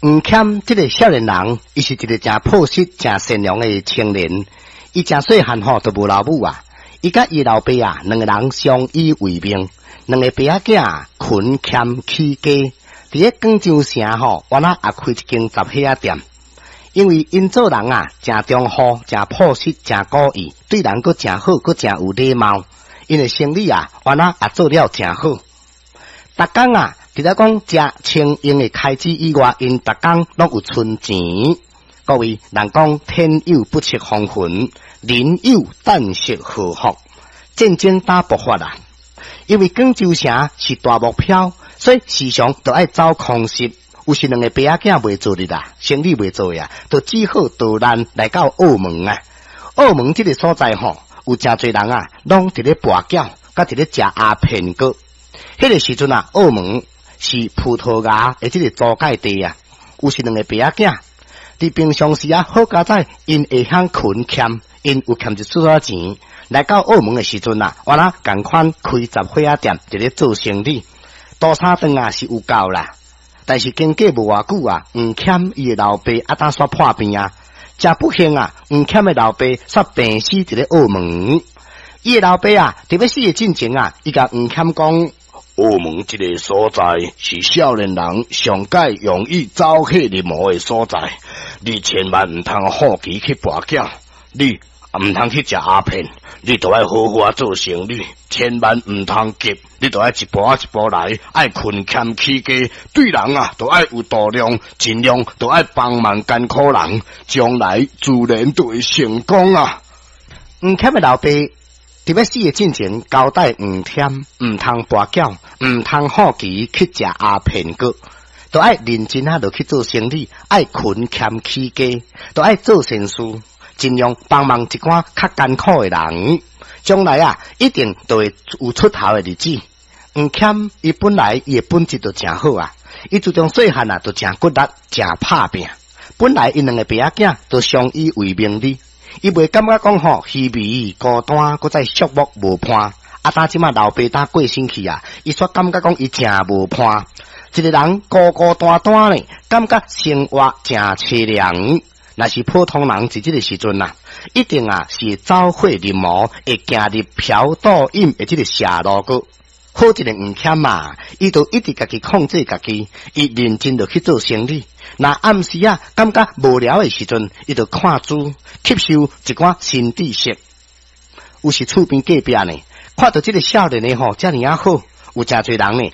黄谦这个少年人，伊是一个真朴实、真善良的青年。伊真细汉都无老母啊，伊甲伊老爸啊两个人相依为命，两个爸仔囝勤俭起家，伫咧广州城原来也开一间杂货仔店。因为因做人啊，真忠厚、真朴实、真古意，对人佫真好，佫真有礼貌。因为生意啊，原来也做了真好。逐工啊，除了讲食清用的开支以外，因逐工拢有存钱。各位，人讲天有不测风云，人有旦夕祸福，战争打爆发啦。因为广州城是大目标，所以时常都爱走空袭。有时两个爸仔囝袂做哩啦，生意袂做呀，都只好逃难来到澳门啊。澳门这个所在有真侪人啊，拢伫咧跋筊，甲伫咧食鸦片果。迄个时阵啊，澳门是葡萄牙的这个租界地啊。有时两个爸仔囝，伫平常时啊，好佳在因会晓勤俭，因有欠一撮仔钱，来到澳门的时阵啊，原来共款开杂货仔店，伫咧做生意。多三顿啊是有够啦。但是经过无偌久啊，黄谦伊的老爸当煞破病啊，真不幸啊，黄谦的老爸煞病死伫咧澳门。伊的老爸啊，特别死的进前啊，伊甲黄谦讲， 澳门这个所在是少年人上界容易走火入魔的所在，你千万唔通好奇去跋筊，你唔通去食鸦片，你都要好好做生意，千万唔通急，你都要一步一步来，爱勤俭起家，对人啊都爱有度量，尽量都爱帮忙艰苦人，将来自然就会成功啊。 黄谦的老爸特别死的进前交代黄谦，唔通跋筊，唔通好奇去食鸦片果，都爱认真落去做生意，爱勤俭起家，都爱做善事。尽量帮忙一寡较艰苦的人，将来啊一定都会有出头的日子。黄谦伊本来伊的本质就真好啊，伊自从细汉啊就真骨力，真拍拼。本来因两个爸仔囝都相依为命的，伊袂感觉讲虚微孤单，搁再寂寞无伴。当即马老爸打过身去啊，伊煞感觉讲伊真无伴。一个人孤孤单单呢，感觉生活真凄凉。若是普通人在这个时阵啊，一定啊是走火入魔，会行入嫖赌饮的这个邪路过。好一个黄谦嘛，伊就一直家己控制家己，伊认真就去做生意。那暗时啊，感觉无聊的时阵，伊就看书，吸收一寡新知识。有时厝边隔壁呢，看到这个少年呢这尔好，有真侪人呢